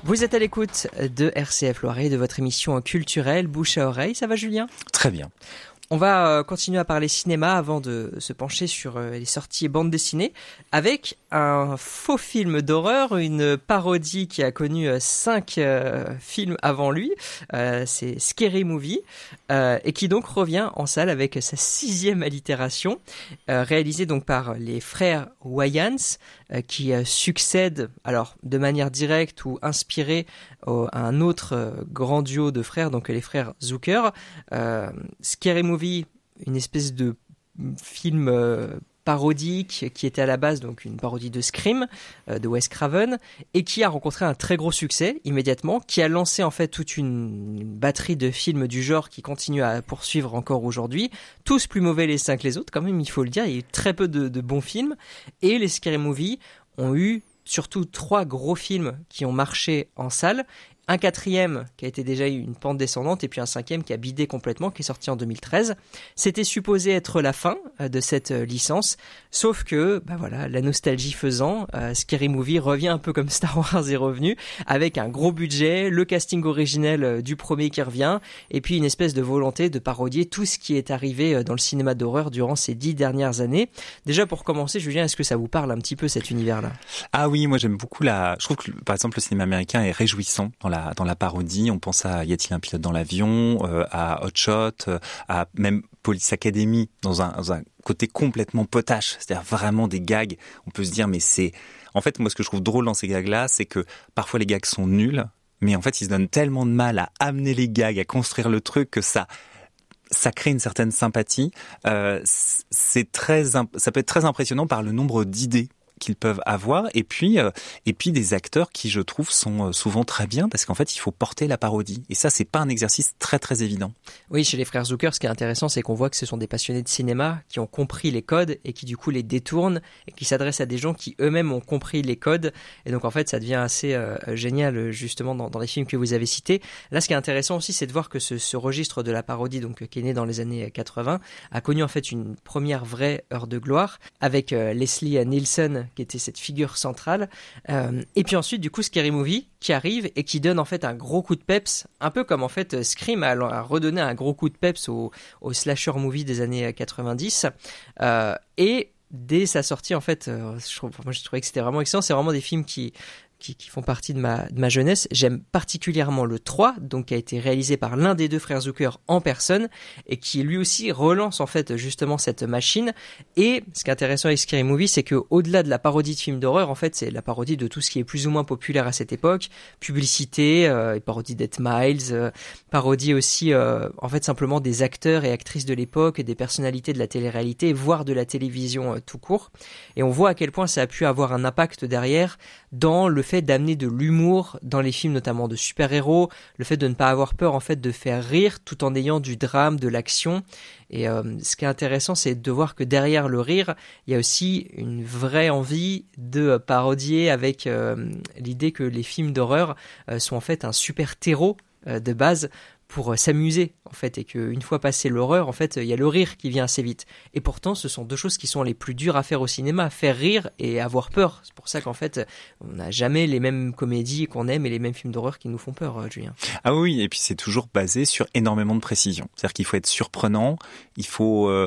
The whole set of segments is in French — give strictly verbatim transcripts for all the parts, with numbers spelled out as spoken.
Vous êtes à l'écoute de R C F Loiret, de votre émission culturelle Bouche à oreille. Ça va, Julien ? Très bien. On va continuer à parler cinéma avant de se pencher sur les sorties bande dessinée avec un faux film d'horreur, une parodie qui a connu cinq euh, films avant lui. Euh, c'est Scary Movie euh, et qui donc revient en salle avec sa sixième allitération, euh, réalisée donc par les frères Wayans euh, qui euh, succèdent, alors de manière directe ou inspirée, au, à un autre euh, grand duo de frères, donc les frères Zucker. Euh, Scary Movie, une espèce de film euh, parodique qui était à la base donc une parodie de Scream euh, de Wes Craven et qui a rencontré un très gros succès immédiatement, qui a lancé en fait toute une, une batterie de films du genre qui continue à poursuivre encore aujourd'hui, tous plus mauvais les uns que les autres quand même, il faut le dire. Il y a eu très peu de, de bons films et les Scary Movie ont eu surtout trois gros films qui ont marché en salle, un quatrième qui a été déjà eu une pente descendante et puis un cinquième qui a bidé complètement, qui est sorti en deux mille treize. C'était supposé être la fin de cette licence, sauf que bah voilà, la nostalgie faisant, euh, Scary Movie revient un peu comme Star Wars est revenu, avec un gros budget, le casting originel du premier qui revient, et puis une espèce de volonté de parodier tout ce qui est arrivé dans le cinéma d'horreur durant ces dix dernières années. Déjà pour commencer, Julien, est-ce que ça vous parle un petit peu cet univers-là ? Ah oui, moi j'aime beaucoup la... Je trouve que par exemple le cinéma américain est réjouissant dans la dans la parodie. On pense à Y a-t-il un pilote dans l'avion, euh, à Hot Shot, euh, à même Police Academy dans un, dans un côté complètement potache, c'est-à-dire vraiment des gags. On peut se dire mais c'est... En fait, moi ce que je trouve drôle dans ces gags-là, c'est que parfois les gags sont nuls, mais en fait ils se donnent tellement de mal à amener les gags, à construire le truc que ça... ça crée une certaine sympathie. Euh, c'est très, ça peut être très impressionnant par le nombre d'idées qu'ils peuvent avoir, et puis euh, et puis des acteurs qui, je trouve, sont souvent très bien, parce qu'en fait il faut porter la parodie, et ça c'est pas un exercice très très évident. Oui, chez les frères Zucker, ce qui est intéressant, c'est qu'on voit que ce sont des passionnés de cinéma qui ont compris les codes et qui du coup les détournent et qui s'adressent à des gens qui eux-mêmes ont compris les codes, et donc en fait ça devient assez euh, génial justement dans, dans les films que vous avez cités. Là, ce qui est intéressant aussi, c'est de voir que ce, ce registre de la parodie, donc qui est né dans les années quatre-vingts, a connu en fait une première vraie heure de gloire avec euh, Leslie Nielsen qui était cette figure centrale, euh, et puis ensuite du coup Scary Movie qui arrive et qui donne en fait un gros coup de peps, un peu comme en fait Scream a, a redonné un gros coup de peps au, au slasher movie des années quatre-vingt-dix, euh, et dès sa sortie en fait, euh, je, trouve, moi je trouvais que c'était vraiment excellent. C'est vraiment des films qui Qui, qui font partie de ma, de ma jeunesse. J'aime particulièrement le trois, donc qui a été réalisé par l'un des deux frères Zucker en personne, et qui lui aussi relance en fait justement cette machine. Et ce qui est intéressant avec Scary Movie, c'est que au-delà de la parodie de films d'horreur, en fait, c'est la parodie de tout ce qui est plus ou moins populaire à cette époque, publicité, euh, parodie d'Ed Miles, euh, parodie aussi, euh, en fait, simplement des acteurs et actrices de l'époque, des personnalités de la télé-réalité, voire de la télévision euh, tout court. Et on voit à quel point ça a pu avoir un impact derrière dans le fait d'amener de l'humour dans les films, notamment de super-héros, le fait de ne pas avoir peur en fait de faire rire tout en ayant du drame, de l'action. Et euh, ce qui est intéressant, c'est de voir que derrière le rire, il y a aussi une vraie envie de parodier avec euh, l'idée que les films d'horreur euh, sont en fait un super terreau euh, de base pour s'amuser en fait, et qu'une fois passé l'horreur, en fait, il y a le rire qui vient assez vite. Et pourtant, ce sont deux choses qui sont les plus dures à faire au cinéma, faire rire et avoir peur. C'est pour ça qu'en fait, on n'a jamais les mêmes comédies qu'on aime et les mêmes films d'horreur qui nous font peur, Julien. Ah oui, et puis c'est toujours basé sur énormément de précision. C'est-à-dire qu'il faut être surprenant, il faut euh,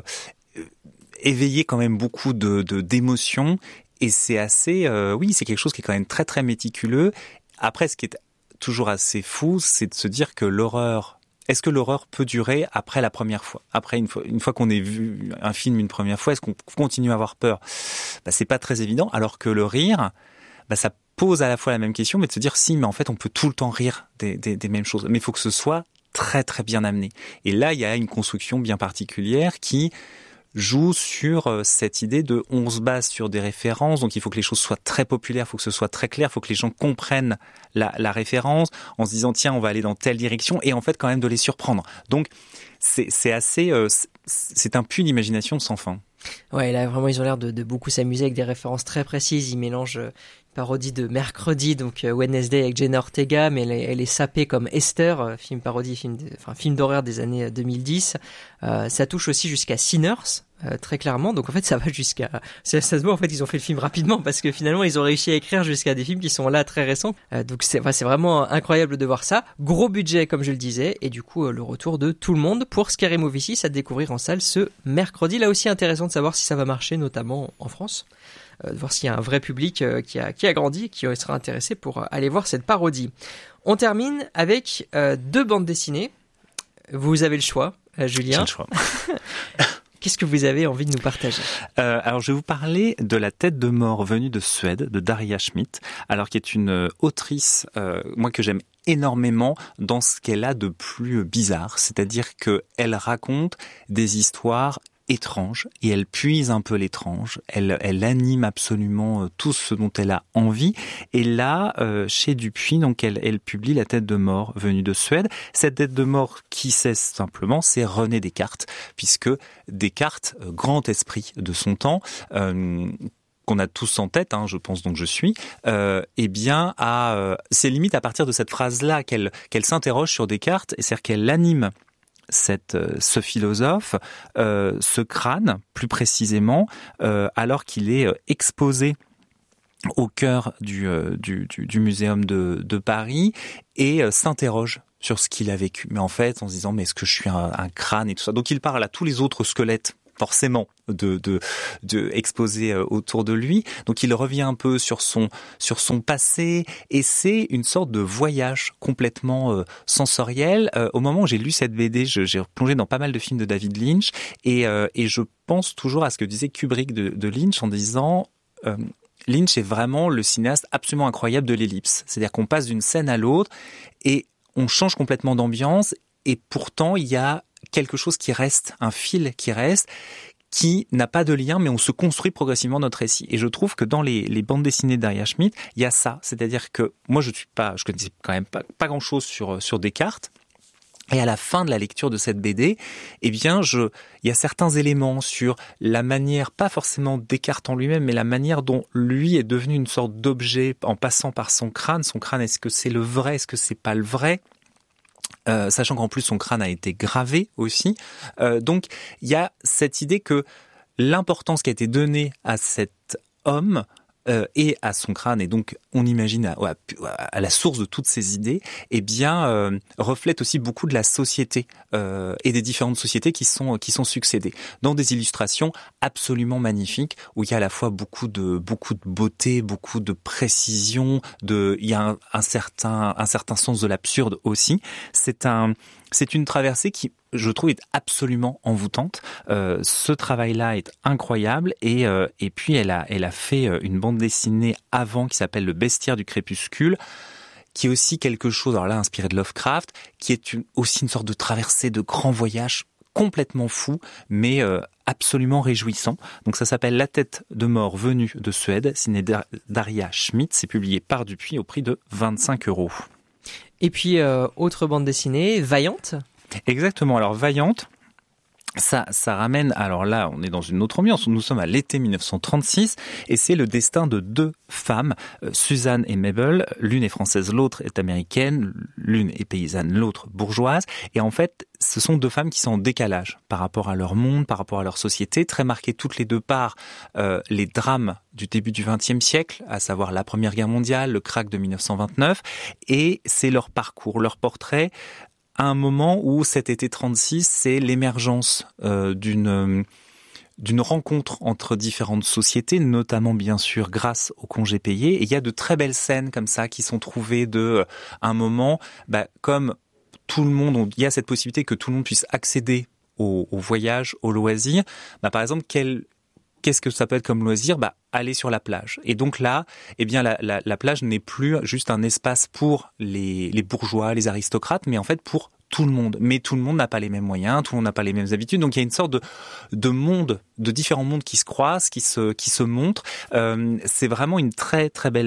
éveiller quand même beaucoup de, de d'émotions, et c'est assez, euh, oui, c'est quelque chose qui est quand même très très méticuleux. Après, ce qui est toujours assez fou, c'est de se dire que l'horreur, est-ce que l'horreur peut durer après la première fois ? Après, une fois, une fois qu'on ait vu un film une première fois, est-ce qu'on continue à avoir peur ? Bah, c'est pas très évident, alors que le rire, bah, ça pose à la fois la même question, mais de se dire si, mais en fait, on peut tout le temps rire des, des, des mêmes choses. Mais il faut que ce soit très très bien amené. Et là, il y a une construction bien particulière qui joue sur cette idée de on se base sur des références, donc il faut que les choses soient très populaires, il faut que ce soit très clair, il faut que les gens comprennent la, la référence en se disant tiens on va aller dans telle direction, et en fait quand même de les surprendre. Donc c'est, c'est assez, euh, c'est un puits d'imagination sans fin. Ouais, là vraiment ils ont l'air de, de beaucoup s'amuser avec des références très précises. Ils mélangent parodie de Mercredi, donc euh, Wednesday avec Jenna Ortega, mais elle est, elle est sapée comme Esther, euh, film parodie, film, de, enfin film d'horreur des années deux mille dix. Euh, ça touche aussi jusqu'à Sinners, euh, très clairement. Donc en fait, ça va jusqu'à, ça, ça se voit en fait, ils ont fait le film rapidement parce que finalement, ils ont réussi à écrire jusqu'à des films qui sont là très récents. Euh, donc c'est, enfin, c'est vraiment incroyable de voir ça. Gros budget, comme je le disais, et du coup, euh, le retour de tout le monde pour Scary Movie six à découvrir en salle ce mercredi. Là aussi, intéressant de savoir si ça va marcher, notamment en France. Euh, de voir s'il y a un vrai public euh, qui a qui a grandi, qui sera intéressé pour euh, aller voir cette parodie. On termine avec euh, deux bandes dessinées. Vous avez le choix, euh, Julien. J'ai le choix. Qu'est-ce que vous avez envie de nous partager ? euh, Alors, je vais vous parler de La tête de mort venue de Suède, de Daria Schmidt, alors qui est une autrice, euh, moi que j'aime énormément dans ce qu'elle a de plus bizarre, c'est-à-dire qu'elle raconte des histoires étrange et elle puise un peu l'étrange, elle, elle anime absolument tout ce dont elle a envie et là euh, chez Dupuis donc elle, elle publie La tête de mort venue de Suède. Cette tête de mort, qui c'est simplement, c'est René Descartes, puisque Descartes, grand esprit de son temps, euh, qu'on a tous en tête, hein, je pense donc je suis, euh, eh bien, à, euh, c'est limite à partir de cette phrase-là qu'elle, qu'elle s'interroge sur Descartes, et c'est-à-dire qu'elle anime Cette, ce philosophe, euh, ce crâne, plus précisément, euh, alors qu'il est exposé au cœur du, euh, du, du, du muséum de, de Paris, et euh, s'interroge sur ce qu'il a vécu. Mais en fait, en se disant, mais est-ce que je suis un, un crâne et tout ça. Donc il parle à tous les autres squelettes, forcément, de, de, de exposé autour de lui. Donc il revient un peu sur son, sur son passé, et c'est une sorte de voyage complètement euh, sensoriel. Euh, au moment où j'ai lu cette B D, je, j'ai plongé dans pas mal de films de David Lynch, et, euh, et je pense toujours à ce que disait Kubrick de, de Lynch en disant... Euh, Lynch est vraiment le cinéaste absolument incroyable de l'ellipse. C'est-à-dire qu'on passe d'une scène à l'autre, et on change complètement d'ambiance, et pourtant il y a quelque chose qui reste, un fil qui reste, qui n'a pas de lien, mais on se construit progressivement notre récit. Et je trouve que dans les, les bandes dessinées d'Daria Schmidt, il y a ça. C'est-à-dire que moi, je suis pas, je connaissais quand même pas, pas grand-chose sur, sur Descartes. Et à la fin de la lecture de cette B D, eh bien, je, il y a certains éléments sur la manière, pas forcément Descartes en lui-même, mais la manière dont lui est devenu une sorte d'objet en passant par son crâne. Son crâne, est-ce que c'est le vrai, est-ce que c'est pas le vrai ? Euh, sachant qu'en plus son crâne a été gravé aussi. Euh, donc il y a cette idée que l'importance qui a été donnée à cet homme euh, et à son crâne, et donc on imagine à, à, à la source de toutes ces idées, eh bien euh, reflète aussi beaucoup de la société euh, et des différentes sociétés qui sont qui sont succédées dans des illustrations absolument magnifiques où il y a à la fois beaucoup de beaucoup de beauté, beaucoup de précision, de il y a un, un certain un certain sens de l'absurde aussi. C'est un c'est une traversée qui, je trouve, est absolument envoûtante. Euh, ce travail-là est incroyable, et euh, et puis elle a elle a fait une bande dessinée avant qui s'appelle Le Bestiaire du crépuscule, qui est aussi quelque chose, alors là inspiré de Lovecraft, qui est une, aussi une sorte de traversée de grand voyage complètement fou, mais euh, absolument réjouissant. Donc ça s'appelle La tête de mort venue de Suède, signé Daria Schmidt. C'est publié par Dupuis au prix de vingt-cinq euros. Et puis, euh, autre bande dessinée, Vaillante. Exactement. Alors, Vaillante, ça, ça ramène, alors là, on est dans une autre ambiance. Nous sommes à l'été dix-neuf cent trente-six, et c'est le destin de deux femmes, euh, Suzanne et Mabel. L'une est française, l'autre est américaine. L'une est paysanne, l'autre bourgeoise. Et en fait, ce sont deux femmes qui sont en décalage par rapport à leur monde, par rapport à leur société, très marquées toutes les deux par euh, les drames du début du vingtième siècle, à savoir la Première Guerre mondiale, le krach de dix-neuf cent vingt-neuf, et c'est leur parcours, leur portrait, à un moment où cet été trente-six, c'est l'émergence euh, d'une euh, d'une rencontre entre différentes sociétés, notamment bien sûr grâce aux congés payés. Et il y a de très belles scènes comme ça qui sont trouvées de euh, un moment, bah, comme tout le monde, il y a cette possibilité que tout le monde puisse accéder au, au voyage, au loisir. Bah, par exemple, quel Qu'est-ce que ça peut être comme loisir ? Bah, aller sur la plage. Et donc là, eh bien, la, la, la plage n'est plus juste un espace pour les, les bourgeois, les aristocrates, mais en fait pour tout le monde. Mais tout le monde n'a pas les mêmes moyens, tout le monde n'a pas les mêmes habitudes. Donc il y a une sorte de, de monde, de différents mondes qui se croisent, qui se, qui se montrent. Euh, c'est vraiment une très très belle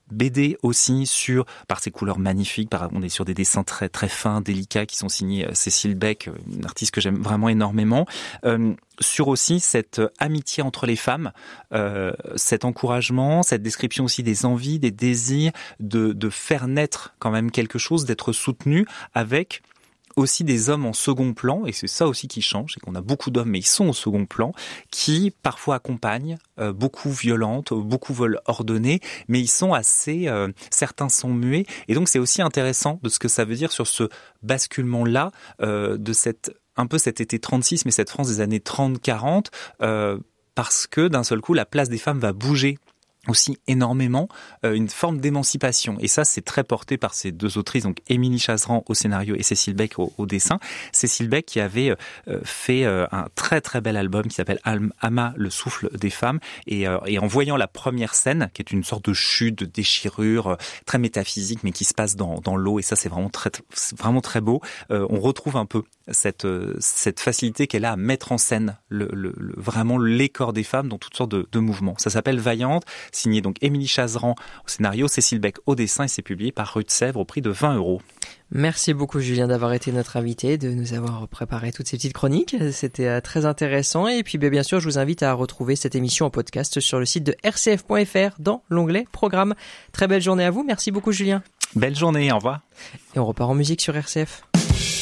B D aussi sur, par ses couleurs magnifiques, par, on est sur des dessins très très fins, délicats, qui sont signés Cécile Beck, une artiste que j'aime vraiment énormément. Euh, sur aussi cette amitié entre les femmes, euh, cet encouragement, cette description aussi des envies, des désirs, de, de faire naître quand même quelque chose, d'être soutenu avec aussi des hommes en second plan, et c'est ça aussi qui change, c'est qu'on a beaucoup d'hommes, mais ils sont au second plan, qui parfois accompagnent, euh, beaucoup violentes, beaucoup veulent ordonner, mais ils sont assez, euh, certains sont muets, et donc c'est aussi intéressant de ce que ça veut dire sur ce basculement-là, euh, de cette, un peu cet été trente-six, mais cette France des années trente quarante, euh, parce que d'un seul coup, la place des femmes va bouger aussi énormément, euh, une forme d'émancipation. Et ça, c'est très porté par ces deux autrices, donc Émilie Chazeran au scénario et Cécile Beck au, au dessin. Cécile Beck qui avait euh, fait euh, un très très bel album qui s'appelle Ama, le souffle des femmes. Et, euh, et en voyant la première scène, qui est une sorte de chute, de déchirure, euh, très métaphysique, mais qui se passe dans, dans l'eau, et ça, c'est vraiment très, c'est vraiment très beau. Euh, on retrouve un peu cette, euh, cette facilité qu'elle a à mettre en scène le, le, le, vraiment les corps des femmes dans toutes sortes de, de mouvements. Ça s'appelle Vaillante, signé donc Émilie Chazeran au scénario, Cécile Beck au dessin, et c'est publié par Rue de Sèvres au prix de vingt euros. Merci beaucoup Julien d'avoir été notre invité, de nous avoir préparé toutes ces petites chroniques. C'était très intéressant. Et puis bien sûr, je vous invite à retrouver cette émission en podcast sur le site de r c f point f r dans l'onglet Programme. Très belle journée à vous. Merci beaucoup Julien. Belle journée, au revoir. Et on repart en musique sur R C F.